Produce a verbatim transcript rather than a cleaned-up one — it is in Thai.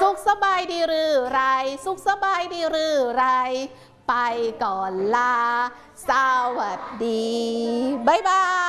สุขสบายดีหรือไรสุขสบายดีหรือไรไปก่อนลาสวัสดีบ๊ายบาย